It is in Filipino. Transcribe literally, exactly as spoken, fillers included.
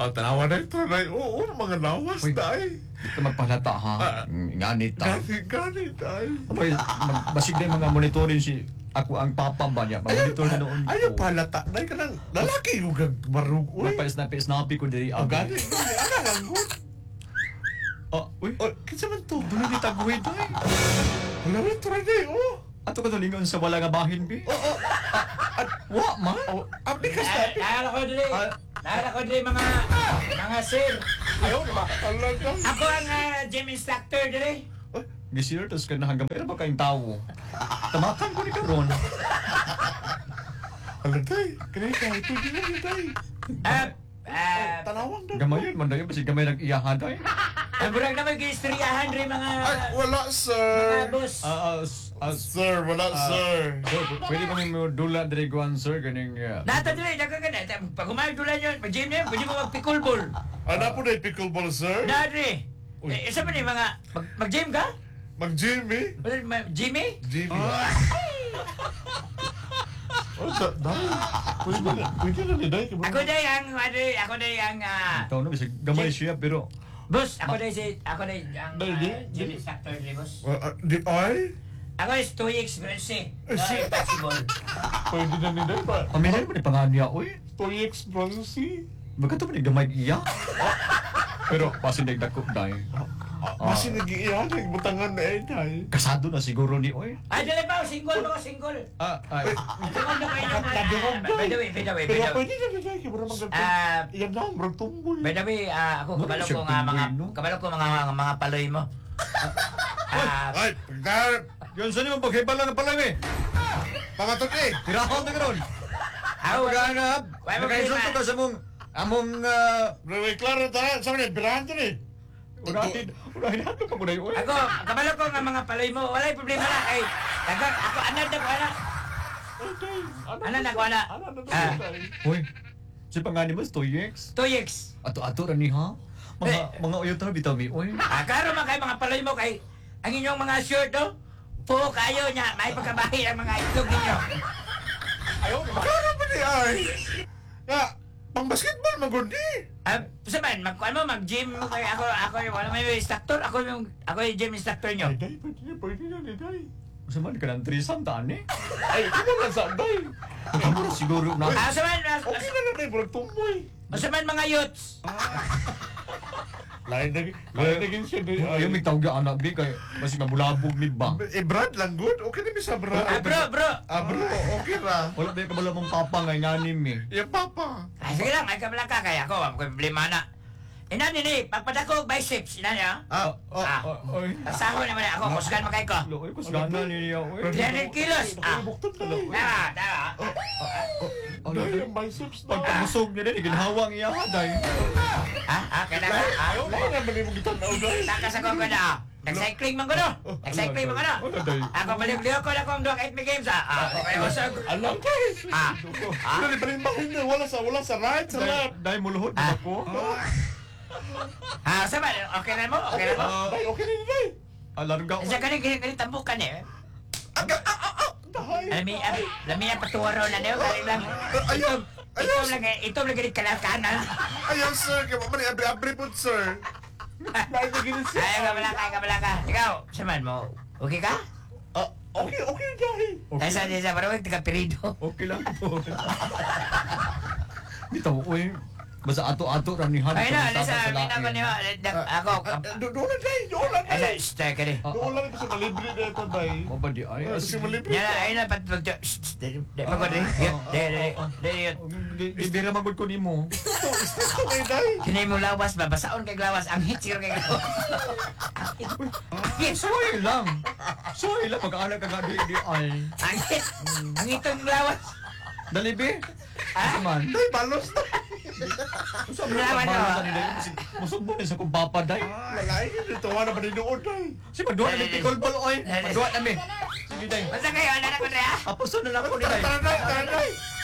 Ah, tanawa na ito, day. Oo, mga lawas, Uy. day. Di ka magpahalata, ha? Ah. Mm, Nganit, ta. Gani, gani, day. Abay, mag- basig na yung mga monitorin si... Ako ang papa ba niya? Mag-monitor na noon Ayaw palata, day ka lang. Lalaki yung gagbarug, uy. Napais-napis-napi ko diri. Oh, gani, gani. Ano lang, good. Ah, uy. Oh, kinsa man to? Doon ni tagwid, ay. Wala rin ito, day, oh. Ato ka tulingon sa wala nga bahin, bi. Oh, oh. At, wa, ma? Oh, abikas na. Naalala ko dili. Ah. Naalala ko dili mga mga sir. Ayaw, di ba? Talaga. Ako ang uh, gym instructor dili. Gisir, tapos ka na hanggang mayroon ba kayong tao? Tamakan ko ni Karon. Alam, day. Kanay ka, ito din na, day. Ah, ah, Tanawang, day. Gamay yun, man dayo, basig gamay nag-iyahan, ay. ang burag na mag-istoryahan diri mga Ay, wala, mga sir. boss. Ah, ah, s- ah, s- Sir, wala, Ah. sir. Sir, pwede kami mo dula diri guan, sir, ganing... Uh, Nato dili daga ka na. Pag umaydulan yun, mag-gym na yun, pwede mo mag-pickleball. Ano po na yung pickleball, sir? Na diri. Uy. Eh, isa pa ni mga mag- mag-gym ka? Mag-Jimmy? Wala, ma- Jimmy? Jimmy. Oh, da, dahil. Pwede na, pwede na ni Day. Ako day ang ano, ako day ang ah, Ikaw na, basig gamay siya, pero... boss, ako day si ako day ang Day, ah, di? gym instructor diri boss. Uh, uh, di ay? Ako is two weeks bronze. No, si- impossible. Pwede na ni Day pa. Pamilya mo ni panganiya, uy. Toy X Bronzy. Baga ito mo ni gamay iya. Pero, pasindig dako, day. Ah, Kasi nag-iiyan, nagbutangan na eh, Day. Kasado na siguro ni, uy. Ay, dali pa, single mo, single. Ah, ay. Single na kayo ng mga... Nadungog, By the way, by the way, by Pero the way. pwede na ni Day, kaya mo naman gagawin. Ah, Iyan lang, bro, tumboy. by the way, ah, ako, Ano kabalo siya, ko nga mga... tumboy, no? Kabalo ko mga mga, mga paloy mo. Ah, Ay, pagdar, Yun, saan yung paghibala na pala, eh? mga tuti. Tirahon na karon. Ako, Paghanap. Why mo Nagkaisunto kayo, ka sa mong... Among... ah, Bro, may klaro tayo. Saan na, birahan to ni. Unahin, unahin nato pa muna yun. ako, kabalo ko nga mga paloy mo. Wala'y problema na. Ay, dagang, ako, anad na ko, anak. Ano na, wala? Ano na, Ah. Day? Uy, si pangani mo, Stoyex. Two weeks. Ato-ato ra ni ha? Mga, Eh. mga uyot na bitaw mi, uy. Ah, karo man kayo mga paloy mo kay ang inyong mga shirt, no? Po kayo niya, may pagkabahi ang mga itlog ninyo. Ayaw, klaro pa ni ay. Nga, pang basketball, magundi. Ah, sa man, mag, ano, mag-gym mo kayo. Ako, ako yung, wala may instructor. Ako yung, ako yung gym instructor nyo. Ay, Day, pwede na, pwede na ni Day. Sa man ka ng trisam taan eh. Ay, ito na sa Day. Ikaw na siguro na. Ah, sa man, ah, Okay na na, Day, bro, tumboy. sa man mga youths. Lain na, lain na siya, Day. Ayaw may tawag anak bi kay kasi mabulabog ni ba. Eh, Brad lang, good. Okay na bisa, Brad. Ah, bro, bro. Ah, bro, okay ra. Wala ba kabalo mong papa nga nganim eh. Yung papa. Ah, sige lang, ay kabala ka. Kaya ako, ang problema na. Ina nini, pagpadako biceps, ina niya. Ah, oh, Ah. oh. Oy. Pasaho naman ako, kusgan makay ko. Loy ko sa gana ni niya oy. three hundred kilos. Ah, Buktot na, Day. tama, tama. Ano Day, din? yung biceps na. Pagpabusog niya din ginhawang iya ha day. Ah, ah, kailan ka? Ah, Lain na, mali mo kita na, Day. takas ako ko na. Nag-cycling man ko no. Nag-cycling man ko no. Wala day. Ako balik-liyo ko na kung doon kahit may games ah. Ah, okay, usog. Alam ko eh. Ah. Ah. Dali, balimbahin na. Wala sa, wala sa right, sa Day, left. day muluhod Ah. ako. Ah, sama, okay na mo? Okay na mo? Ah, Day, okay na ni Day. alarga ko. Sa kaning kaning tambukan eh. Aga, ah, ah, ah. Dahay. Lami abi, lami ang patuwaro na niyo kali lang. Ayaw. Ito Ayaw, lang eh, ito lang gani kalakan na. ayaw, sir. Kaya mamani, abri-abri po, sir. Lain na gini, sir. Ay, kabala ka, kabala ka. Ikaw, saman mo. Okay ka? Ah, okay, okay, Day. Ay, sa sa pero wag taga perido. Okay lang po. Bitaw oy. Basta ato-ato ra ni han. Ay na, nasa amin ako niyo. Ako, Ah, do- Doon na, Day. Doon na, ay Day. sa stay ka rin. Doon lang ito sa malibre na ito, Day. Mabadi ay. Ah, Kasi malibre. Yan, ay na, pat, pat, di pa ko rin. Yun, di, di, di, yun. Ibira magud ko nimo. Ito, ito, Day, Day. Kinay mo lawas ba? Basaon kay lawas. Ang hit siguro kay lawas. Ang hit. Soy lang. Soy lang pag-anak ka nga di di ay. Ang hit. Ang hitong lawas. Dali be. Ah? Man. Day, balos na. Sabi Lawan na na. sa nila. Musog mo sa kong papa day. Lalaki ka dito. Wala pa rin doon, Day. Si magduwa na pikol ball oy. Magduwa na me. Sige day. Basta kayo, ano na ko na ah? Apuso na lang ako ni day. Tara, Day, tara, Day.